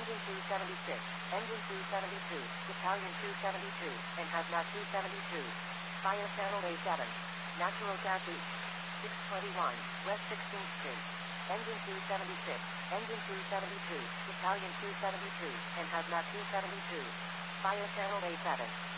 Engine 276, Engine 272, Battalion 272, and Hazmat 272. Fire Channel A7. Natural Gas East. 621, West 16th Street. Engine 276, Engine 272, Battalion 272, and Hazmat 272. Fire Channel A7.